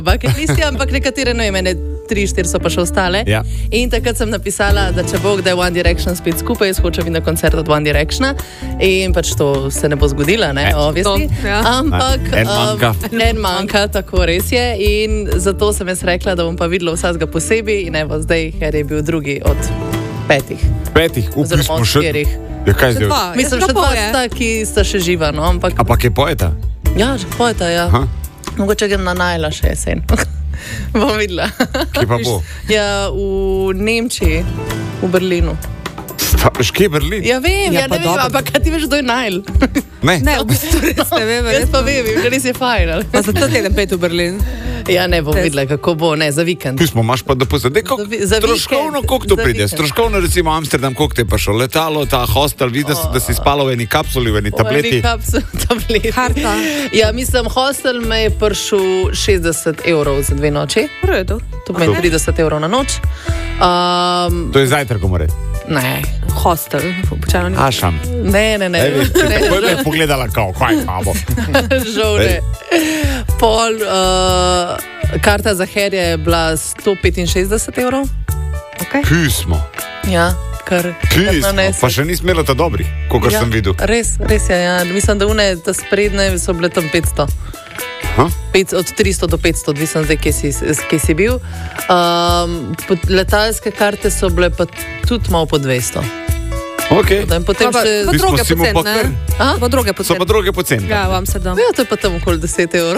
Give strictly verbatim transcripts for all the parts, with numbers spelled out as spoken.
bucket listi, ampak nekatere, no, imene tri, štiri so pa še ostale. Ja. In takrat sem napisala, da če bo kdaj One Direction spet skupaj, jaz hočem iti na koncert od One Directiona in pač to se ne bo zgodilo, ne, obviously. Ja. Ampak En manjka. um, en manjka, tako res je. In zato sem jaz rekla, da bom pa videla vsakega posebej in evo zdaj, ker je bil drugi od petih. Petih, upis Oziroma smo od še... štirih. Ja, kaj zdaj? Dva. Mislim, Jaz še pa dva poje. sta, ki sta še živa, no, ampak... Ampak je poeta? Ja, že pojeta, ja. Aha. Mogoče grem na Najla še jesen. Bom videla. Kje pa bo? Ja, v Nemčiji, v Berlinu. Staviš, kje je Berlin? Ja, vem, Ja, ja, pa ne vem, dobro. ampak kaj ti veš, kdo je Najl? Ne. Ne, v bistvu res ne vem. Jaz pa vem, že res je fajn. ali? Pa za ta teden pet v Berlin. Ja, ne bom Res. videla, kako bo, ne, za vikend. Pismo imaš pa dopust. Dej, Za vi- za stroškovno, vikend, koliko to za pride? vikend. Stroškovno, recimo Amsterdam, koliko te je pa šlo? Letalo, ta hostel, vidiš, da si spala v eni kapsuli, v eni tableti. tableti. Karta. Ja, mislim, hostel me je prišel šestdeset evrov za dve noči. V redu. To pomeni trideset evrov na noč. Um, To je zajtrk, more. ne, Hostel. Običajno ni. Ašam. ne, ne, ne. ne, Takoj me je pogledala, kao, kaj imamo. Žal ne. Pol, uh, karta za herje je bila sto petinšestdeset evrov. Okay. Pismo. Ja, kar Pismo. nanesel. Pa še nisem imela ta dobrih, kolikor sem videl. Res, res je. Ja. Mislim, da une, ta sprednje so bile tam petsto. Ha? Pet, od tristo do petsto, odvisno zdaj, kje si, kje si bil. Um, pot- letalske karte so bile pa tudi malo po dvesto. Okay. Da in potem Pa, pa, še... pa Pismo druge si mu poceni, pa ne? kar- A? Pa druge So pa poceni. druge poceni. Ja, v Amsterdam. Ja, to je pa tam okoli deset evrov.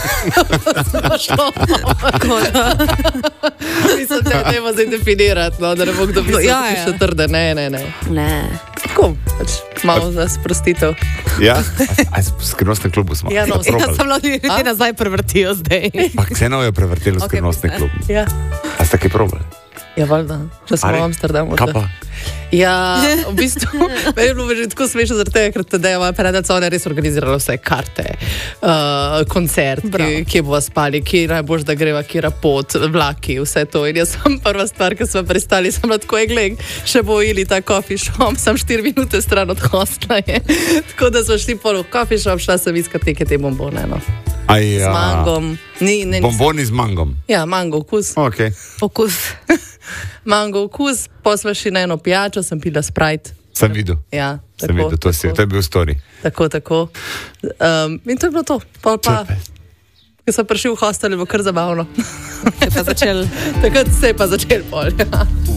Mislim, da ne bo zdaj definirati, no, da ne bo kdo mislil, Ja, da je ja. še trde. Ne, ne, ne. Ne. Tako, pač malo za sprostitev. Ja? A, a v skrivnostnem klubu smo. Ja, no, Ste Ja, probali? sem lahko ljudje nazaj prevrtijo zdaj. Pa Kseno je prevrtelo v Okej, skrivnostni ne. klub. Ja, A ste kaj probali? ja valjda, če smo Ali? v Amsterdamu. Kaj pa? Ja, v bistvu, meni je bilo že tako smešno, zaradi tega, ker tedaj moja prednica, ona je res organizirala vse karte, uh, koncert, ki, kje bova spali, kje je najbolj, da greva, kje je pot, vlaki, vse to. In jaz sem prva stvar, ki smo pristali, sem bila tako, je gled, še bo ili ta coffee shop, sem štiri minute stran od hostla. Je. Tako da smo šli pol v coffee shop, šla sem iskat neke te bombone, no. Aj, Z ja. mangom. Ni, ne, nisem- Bomboni z mangom. Ja, mango okus. Okay. Okus. Mango okus, pa smo šli na eno pijačo, sem pila Sprite. Sem videl. Ja, Sem tako, videl, to, si, tako. to je bil story. Tako, tako. Um, in to je bilo to. Pol pa, ko sem prišel v hostel, je bilo kar zabavno. Je pa začel. Takrat se je pa začel pol. Ja.